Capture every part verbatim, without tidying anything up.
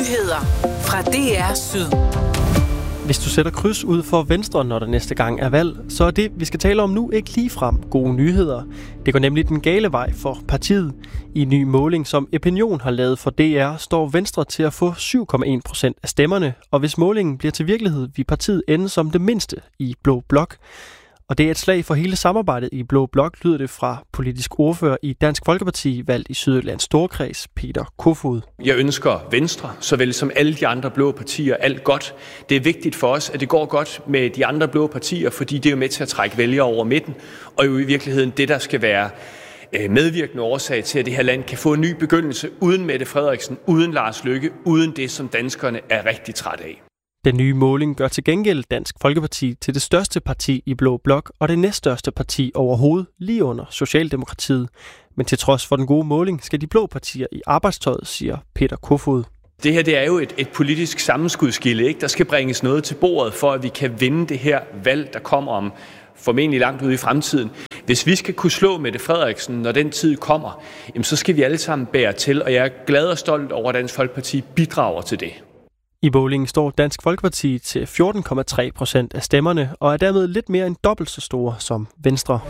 Nyheder fra D R Syd. Hvis du sætter kryds ud for Venstre, når der næste gang er valg, så er det, vi skal tale om nu, ikke ligefrem gode nyheder. Det går nemlig den gale vej for partiet. I en ny måling, som Epinion har lavet for D R, står Venstre til at få syv komma en procent af stemmerne, og hvis målingen bliver til virkelighed, vil partiet ende som det mindste i Blå Blok. Og det er et slag for hele samarbejdet i Blå Blok, lyder det fra politisk ordfører i Dansk Folkeparti, valgt i Sydjyllands Storkreds, Peter Kofod. Jeg ønsker Venstre, såvel som alle de andre blå partier, alt godt. Det er vigtigt for os, at det går godt med de andre blå partier, fordi det er jo med til at trække vælgere over midten, og jo i virkeligheden det, der skal være medvirkende årsag til, at det her land kan få en ny begyndelse uden Mette Frederiksen, uden Lars Løkke, uden det, som danskerne er rigtig trætte af. Den nye måling gør til gengæld Dansk Folkeparti til det største parti i Blå Blok og det næststørste parti overhovedet, lige under Socialdemokratiet. Men til trods for den gode måling skal de blå partier i arbejdstøjet, siger Peter Kofod. Det her det er jo et, et politisk sammenskudskilde, ikke? Der skal bringes noget til bordet, for at vi kan vinde det her valg, der kommer om formentlig langt ude i fremtiden. Hvis vi skal kunne slå Mette Frederiksen, når den tid kommer, jamen, så skal vi alle sammen bære til, og jeg er glad og stolt over, at Dansk Folkeparti bidrager til det. I målingen står Dansk Folkeparti til fjorten komma tre procent af stemmerne og er dermed lidt mere end dobbelt så store som Venstre.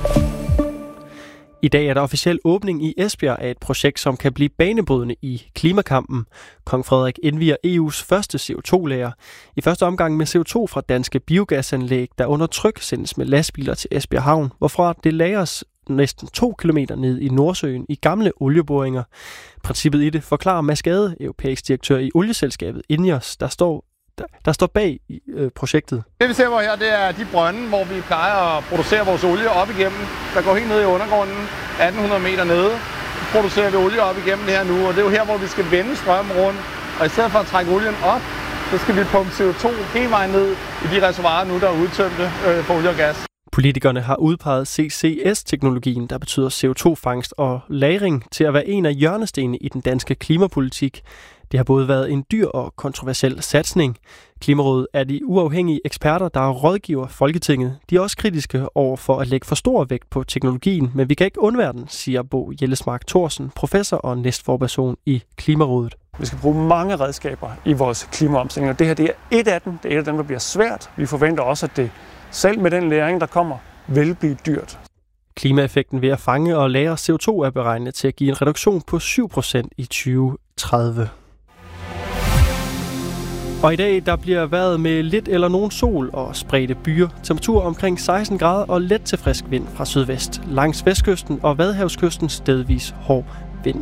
I dag er der officiel åbning i Esbjerg af et projekt, som kan blive banebrydende i klimakampen. Kong Frederik indvier E U's første C O to lager. I første omgang med C O to fra danske biogasanlæg, der under tryk sendes med lastbiler til Esbjerg Havn, hvorfra det lagres næsten to kilometer ned i Nordsøen i gamle olieboringer. Princippet i det forklarer Mads Gade, europæisk direktør i olieselskabet Ineos, der står, der, der står bag i øh, projektet. Det vi ser på her, det er de brønde, hvor vi plejer at producere vores olie op igennem. Der går helt ned i undergrunden, atten hundrede meter nede. Så producerer vi olie op igennem det her nu, og det er jo her, hvor vi skal vende strømmen rundt. Og i stedet for at trække olien op, så skal vi pumpe C O to hele vejen ned i de reservoirer nu, der er udtømte øh, for olie og gas. Politikerne har udpeget C C S-teknologien, der betyder C O to fangst og lagring, til at være en af hjørnestenene i den danske klimapolitik. Det har både været en dyr og kontroversiel satsning. Klimarådet er de uafhængige eksperter, der rådgiver Folketinget. De er også kritiske over for at lægge for stor vægt på teknologien, men vi kan ikke undvære den, siger Bo Jellesmark Thorsen, professor og næstforperson i Klimarådet. Vi skal bruge mange redskaber i vores klimaomstilling, og det her det er et af dem. Det er et af dem, der bliver svært. Vi forventer også, at det selv med den læring, der kommer, vil blive dyrt. Klimaeffekten ved at fange og lagre C O to er beregnet til at give en reduktion på syv procent i tyve tredive. Og i dag der bliver vejret med lidt eller nogen sol og spredte byer. Temperatur omkring seksten grader og let til frisk vind fra sydvest. Langs vestkysten og Vadehavskysten stedvis hård vind.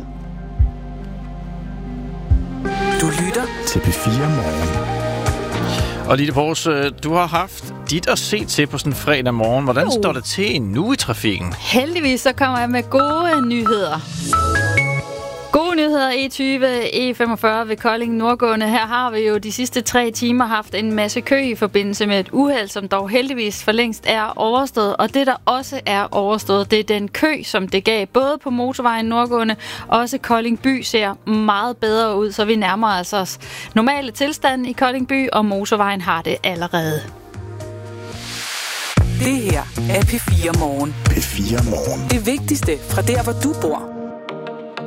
Du lytter til P fire Morgen. Og Line Pors, du har haft dit at se til på sådan en fredag morgen. Hvordan jo. står det til nu i trafikken? Heldigvis så kommer jeg med gode nyheder. Gode nyheder E tyve, E femogfyrre ved Kolding Nordgående. Her har vi jo de sidste tre timer haft en masse kø i forbindelse med et uheld, som dog heldigvis for længst er overstået. Og det, der også er overstået, det er den kø, som det gav både på motorvejen Nordgående. Også Kolding by ser meget bedre ud, så vi nærmer altså os normale tilstand i Kolding by, og motorvejen har det allerede. Det her er P fire Morgen. P fire Morgen. Det vigtigste fra der, hvor du bor.